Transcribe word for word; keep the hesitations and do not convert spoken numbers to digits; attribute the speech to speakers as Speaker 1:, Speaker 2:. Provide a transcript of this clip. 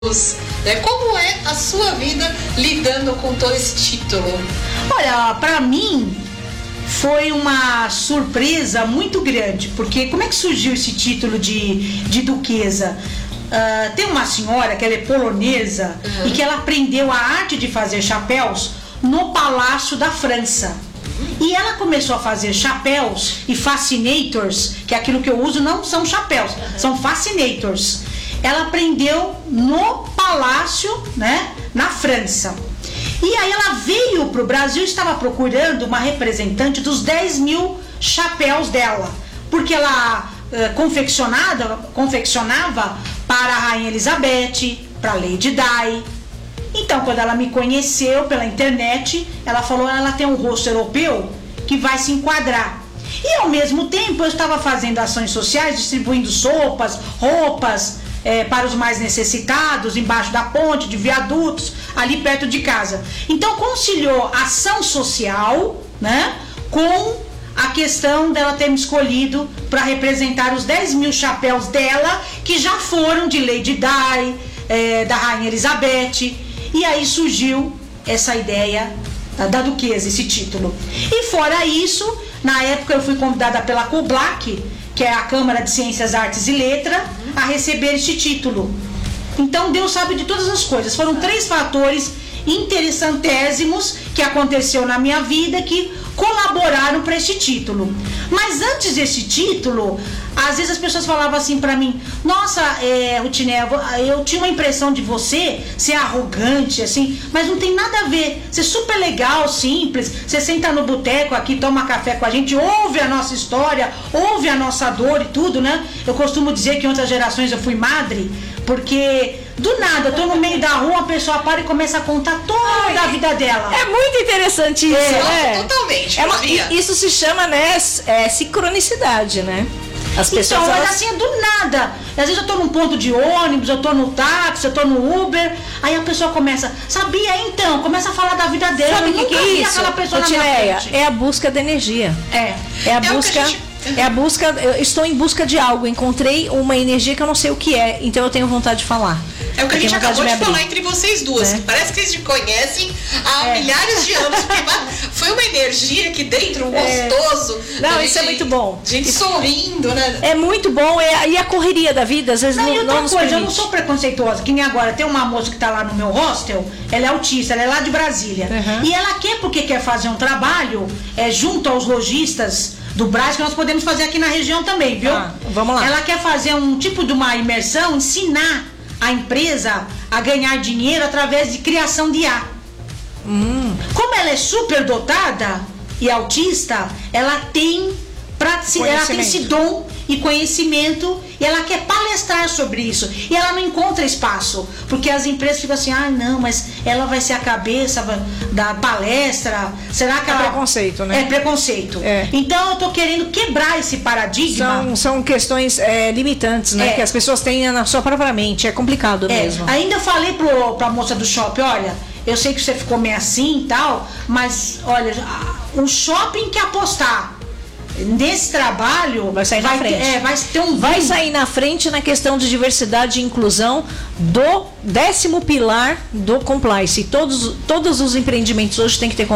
Speaker 1: Né? Como é a sua vida lidando com todo esse título?
Speaker 2: Olha, para mim foi uma surpresa muito grande, porque como é que surgiu esse título de, de duquesa? Uh, tem uma senhora que ela é polonesa, uhum, e que ela aprendeu a arte de fazer chapéus no Palácio da França. E ela começou a fazer chapéus e fascinators, que é aquilo que eu uso, não são chapéus, uhum, são fascinators. Ela aprendeu no palácio, né, na França. E aí ela veio para o Brasil e estava procurando uma representante dos dez mil chapéus dela, porque ela uh, confeccionava, confeccionava para a Rainha Elizabeth, para a Lady Di. Então, quando ela me conheceu pela internet, ela falou que ela tem um rosto europeu que vai se enquadrar. E ao mesmo tempo eu estava fazendo ações sociais, distribuindo sopas, roupas, É, para os mais necessitados, embaixo da ponte, de viadutos, ali perto de casa. Então conciliou ação social, né, com a questão dela ter me escolhido para representar os dez mil chapéus dela, que já foram de Lady Di, é, da Rainha Elizabeth. E aí surgiu essa ideia da, da duquesa, esse título. E fora isso, na época eu fui convidada pela CUBLAC, que é a Câmara de Ciências, Artes e Letras, a receber este título. Então Deus sabe de todas as coisas. Foram três fatores interessantésimos que aconteceu na minha vida que colaboraram para esse título. Mas antes desse título, às vezes as pessoas falavam assim para mim: nossa, é, Rutiné, eu tinha uma impressão de você ser arrogante, assim, mas não tem nada a ver. Você é super legal, simples. Você senta no boteco aqui, toma café com a gente, ouve a nossa história, ouve a nossa dor e tudo, né? Eu costumo dizer que em outras gerações eu fui madre, porque do nada, eu tô no meio da rua, a pessoa para e começa a contar toda a vida dela.
Speaker 3: É muito interessante isso,
Speaker 1: é,
Speaker 3: né?
Speaker 1: Totalmente.
Speaker 3: É uma, isso se chama, né, é, sincronicidade, né?
Speaker 2: As pessoas, então, elas... mas assim, é do nada. Às vezes eu tô num ponto de ônibus, eu tô no táxi, eu tô no Uber, aí a pessoa começa, sabia então? Começa a falar da vida dela.
Speaker 3: Sabe o que, que é isso?
Speaker 2: Aquela pessoa
Speaker 3: Otileia, é a busca da energia.
Speaker 2: É.
Speaker 3: É a
Speaker 1: é
Speaker 3: busca... É a busca, eu estou em busca de algo, encontrei uma energia que eu não sei o que é, então eu tenho vontade de falar.
Speaker 1: É o que a gente acabou de, de falar
Speaker 3: abrir.
Speaker 1: entre vocês duas, é. que parece que vocês se conhecem há é. milhares de anos, porque foi uma energia aqui dentro, um é. gostoso.
Speaker 3: Não,
Speaker 1: gente,
Speaker 3: isso é muito bom.
Speaker 1: Gente isso sorrindo, né?
Speaker 3: É muito bom, é, e a correria da vida, às vezes não,
Speaker 2: não,
Speaker 3: e outra
Speaker 2: não
Speaker 3: nos
Speaker 2: coisa,
Speaker 3: permite.
Speaker 2: Eu não sou preconceituosa, que nem agora, tem uma moça que tá lá no meu hostel, ela é autista, ela é lá de Brasília, uhum. e ela quer, porque quer fazer um trabalho é, junto aos lojistas do Brás, que nós podemos fazer aqui na região também, viu?
Speaker 3: Ah, vamos lá.
Speaker 2: Ela quer fazer um tipo de uma imersão, ensinar a empresa a ganhar dinheiro através de criação de I A.
Speaker 3: Hum.
Speaker 2: Como ela é super dotada e autista, ela tem, ela tem esse dom e conhecimento, e ela quer palestrar sobre isso, e ela não encontra espaço, porque as empresas ficam assim: ah, não, mas ela vai ser a cabeça da palestra, será que
Speaker 3: é
Speaker 2: ela...
Speaker 3: preconceito, né?
Speaker 2: É preconceito. É. Então eu tô querendo quebrar esse paradigma.
Speaker 3: São, são questões é, limitantes, né? É. Que as pessoas têm na sua própria mente, é complicado
Speaker 2: é.
Speaker 3: mesmo.
Speaker 2: Ainda falei pro, pra moça do shopping: olha, eu sei que você ficou meio assim e tal, mas olha, o shopping que apostar nesse trabalho
Speaker 3: vai sair
Speaker 2: vai
Speaker 3: na frente.
Speaker 2: Ter, é, vai ter um
Speaker 3: vai sair na frente na questão de diversidade e inclusão do décimo pilar do compliance. Todos, todos os empreendimentos hoje têm que ter